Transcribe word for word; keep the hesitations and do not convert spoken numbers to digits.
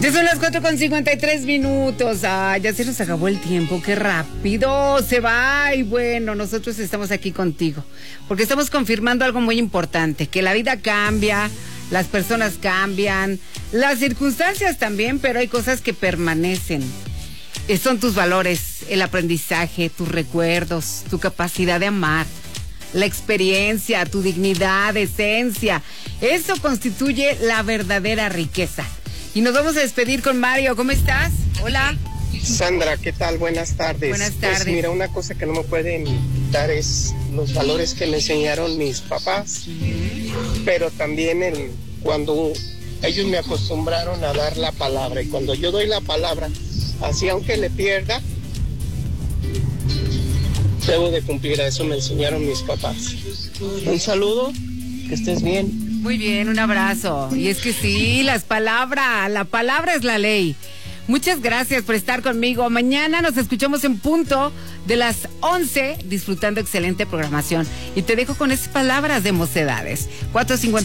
Ya son las cuatro con cincuenta y tres minutos. Ah, ya se nos acabó el tiempo. Qué rápido se va. Y bueno, nosotros estamos aquí contigo porque estamos confirmando algo muy importante: que la vida cambia, las personas cambian, las circunstancias también, pero hay cosas que permanecen. Eh, son tus valores, el aprendizaje, tus recuerdos, tu capacidad de amar, la experiencia, tu dignidad, esencia. Eso constituye la verdadera riqueza. Y nos vamos a despedir con Mario. ¿Cómo estás? Hola. Sandra, ¿qué tal? Buenas tardes. Buenas tardes. Pues mira, una cosa que no me pueden quitar es los valores que me enseñaron mis papás, uh-huh. Pero también el, cuando ellos me acostumbraron a dar la palabra, y cuando yo doy la palabra, así aunque le pierda, debo de cumplir. A eso me enseñaron mis papás. Un saludo, que estés bien. Muy bien, un abrazo. Y es que sí, las palabras, la palabra es la ley. Muchas gracias por estar conmigo. Mañana nos escuchamos en punto de las once, disfrutando excelente programación. Y te dejo con esas palabras de Mocedades. cuatro cincuenta